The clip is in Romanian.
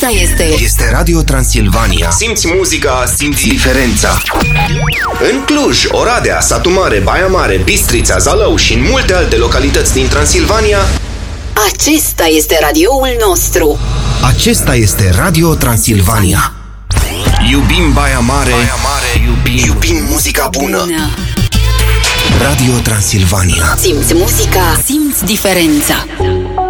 Este Radio Transilvania. Simți muzica, simți diferența. În Cluj, Oradea, Satu Mare, Baia Mare, Bistrița, Zalău și în multe alte localități din Transilvania, acesta este radioul nostru. Acesta este Radio Transilvania. Iubim Baia Mare, iubim muzica bună. Radio Transilvania. Simți muzica, simți diferența.